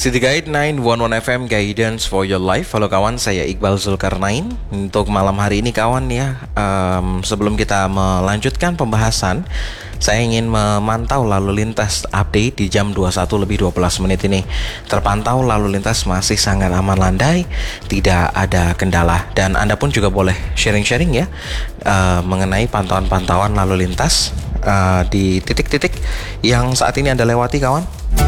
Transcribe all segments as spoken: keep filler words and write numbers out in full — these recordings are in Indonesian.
City Guide sembilan satu satu F M, Guidance for your life. Halo kawan, saya Iqbal Zulkarnain. Untuk malam hari ini kawan ya, um, sebelum kita melanjutkan pembahasan, saya ingin memantau lalu lintas update di jam dua puluh satu lebih dua belas menit ini. Terpantau lalu lintas masih sangat aman landai, tidak ada kendala. Dan Anda pun juga boleh sharing-sharing ya uh, mengenai pantauan-pantauan lalu lintas uh, di titik-titik yang saat ini Anda lewati kawan.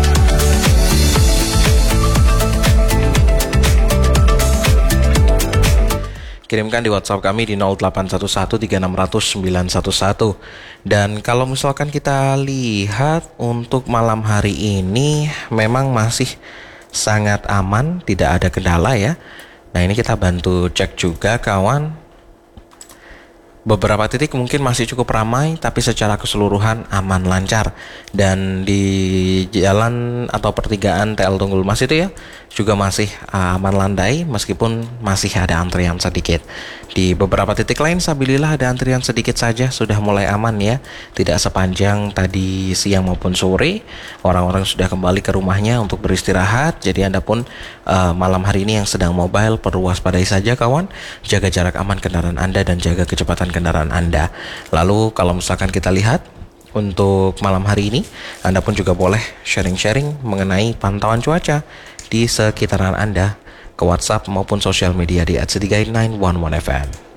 Kirimkan di WhatsApp kami di nol delapan satu satu tiga enam nol nol sembilan satu satu. Dan kalau misalkan kita lihat untuk malam hari ini memang masih sangat aman, tidak ada kendala ya. Nah ini kita bantu cek juga kawan. Beberapa titik mungkin masih cukup ramai, tapi secara keseluruhan aman lancar. Dan di jalan atau pertigaan T L Tunggul Mas itu ya juga masih aman landai, meskipun masih ada antrian sedikit. Di beberapa titik lain sabilillah ada antrian sedikit saja, sudah mulai aman ya. Tidak sepanjang tadi siang maupun sore, orang-orang sudah kembali ke rumahnya untuk beristirahat. Jadi Anda pun uh, malam hari ini yang sedang mobile perlu waspadai saja kawan. Jaga jarak aman kendaraan Anda dan jaga kecepatan kendaraan Anda. Lalu kalau misalkan kita lihat untuk malam hari ini, Anda pun juga boleh sharing-sharing mengenai pantauan cuaca di sekitaran Anda ke WhatsApp maupun sosial media di at city guide sembilan satu satu F M.